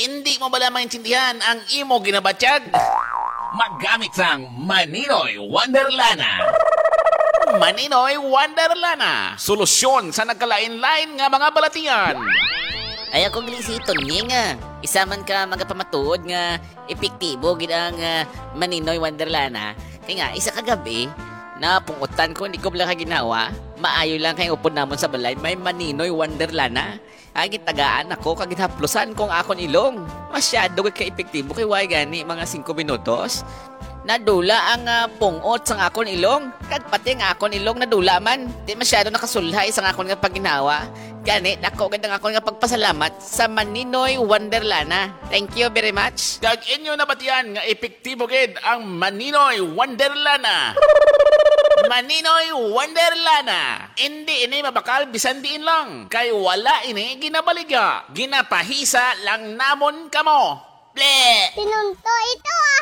Hindi mo bala maintindihan ang imo ginabatyag? Maggamit sang Maninoy Wonderlana. Maninoy Wonderlana. Solusyon sa nagkalain-lain nga mga balatian. Ay ako glisito niya nga. Isa man ka magapamatuod nga epektibo gid ang Maninoy Wonderlana. Kaya nga, isa kagabi, napungutan ko, hindi ko bala ka ginawa. Maayo lang kayong upod namon sa balay, may Maninoy Wonderlana. Agit tagaan ako, kagit haplusan kong akon ilong. Masyado ka-epektibo kay way gani, mga 5 minutos. Nadula ang pungot sa akon ilong. Kag pati ang akon ilong nadula man. Di masyado nakasulhay sa akon nga paginawa. Gani, dako ganda akon nga pagpasalamat sa Maninoy Wonderlana. Thank you very much. Kag inyo nabatian nga epektibo gid ang Maninoy Wonderlana. Maninoy Wonderlana. Hindi ini mabakal bisan diin lang. Kay wala ini ginabaligya. Ginapahisa lang namon kamo. Ble! Pinunto ito ah!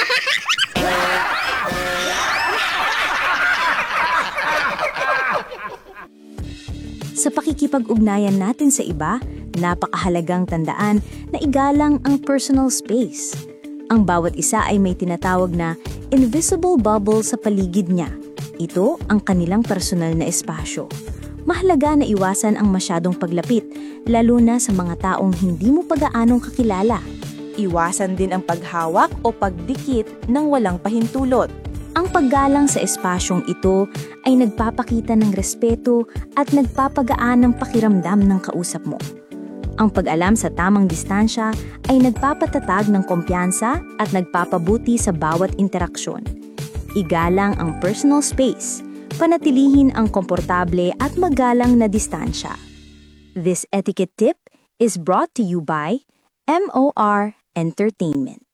Sa pakikipag-ugnayan natin sa iba, napakahalagang tandaan na igalang ang personal space. Ang bawat isa ay may tinatawag na invisible bubble sa paligid niya. Ito ang kanilang personal na espasyo. Mahalaga na iwasan ang masyadong paglapit, lalo na sa mga taong hindi mo pagaanong kakilala. Iwasan din ang paghawak o pagdikit ng walang pahintulot. Ang paggalang sa espasyong ito ay nagpapakita ng respeto at nagpapagaan ng pakiramdam ng kausap mo. Ang pag-alam sa tamang distansya ay nagpapatatag ng kumpiyansa at nagpapabuti sa bawat interaksyon. Igalang ang personal space, panatilihin ang komportable at magalang na distansya. This etiquette tip is brought to you by MOR Entertainment.